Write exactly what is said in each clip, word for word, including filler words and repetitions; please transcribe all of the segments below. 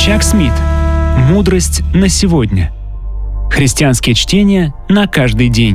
Чак Смит. Мудрость на сегодня. Христианские чтения на каждый день.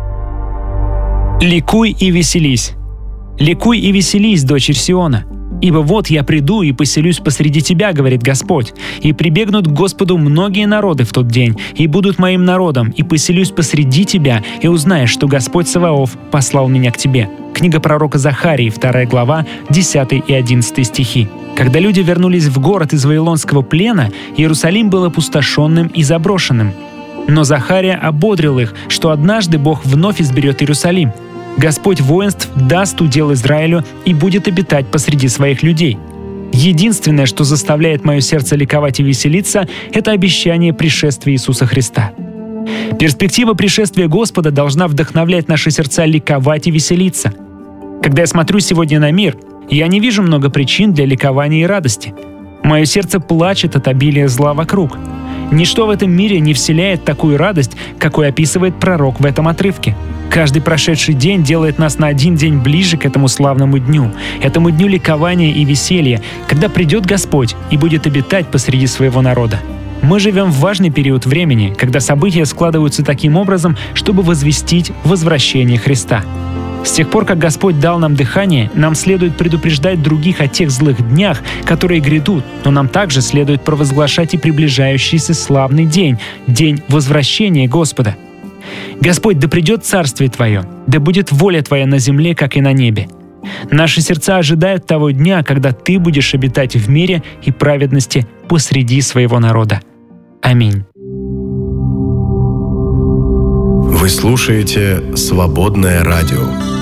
Ликуй и веселись. Ликуй и веселись, дочерь Сиона. Ибо вот я приду и поселюсь посреди тебя, говорит Господь, и прибегнут к Господу многие народы в тот день, и будут моим народом, и поселюсь посреди тебя, и узнаешь, что Господь Саваоф послал меня к тебе». Книга пророка Захарии, вторая глава, десятый и одиннадцатый стихи. Когда люди вернулись в город из вавилонского плена, Иерусалим был опустошенным и заброшенным. Но Захария ободрил их, что однажды Бог вновь изберет Иерусалим. Господь воинств даст удел Израилю и будет обитать посреди своих людей. Единственное, что заставляет мое сердце ликовать и веселиться, это обещание пришествия Иисуса Христа. Перспектива пришествия Господа должна вдохновлять наши сердца ликовать и веселиться. Когда я смотрю сегодня на мир, я не вижу много причин для ликования и радости. Мое сердце плачет от обилия зла вокруг. Ничто в этом мире не вселяет такую радость, какой описывает пророк в этом отрывке. Каждый прошедший день делает нас на один день ближе к этому славному дню, этому дню ликования и веселья, когда придет Господь и будет обитать посреди своего народа. Мы живем в важный период времени, когда события складываются таким образом, чтобы возвестить возвращение Христа. С тех пор, как Господь дал нам дыхание, нам следует предупреждать других о тех злых днях, которые грядут, но нам также следует провозглашать и приближающийся славный день, день возвращения Господа. Господь, да придет Царствие Твое, да будет воля Твоя на земле, как и на небе. Наши сердца ожидают того дня, когда Ты будешь обитать в мире и праведности посреди своего народа. Аминь. Вы слушаете «Свободное радио».